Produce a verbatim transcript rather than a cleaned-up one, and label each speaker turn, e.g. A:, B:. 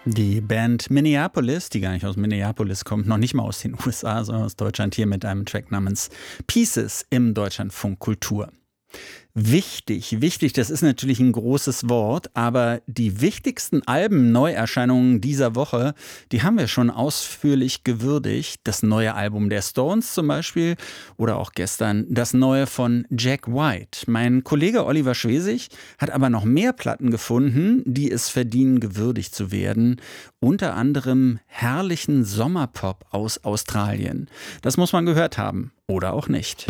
A: Die Band Minneapolis, die gar nicht aus Minneapolis kommt, noch nicht mal aus den U S A, sondern aus Deutschland, hier mit einem Track namens Pieces im Deutschlandfunk Kultur. Wichtig, wichtig, das ist natürlich ein großes Wort, aber die wichtigsten Alben-Neuerscheinungen dieser Woche, die haben wir schon ausführlich gewürdigt. Das neue Album der Stones zum Beispiel oder auch gestern das neue von Jack White. Mein Kollege Oliver Schwesig hat aber noch mehr Platten gefunden, die es verdienen, gewürdigt zu werden. Unter anderem herrlichen Sommerpop aus Australien. Das muss man gehört haben oder auch nicht.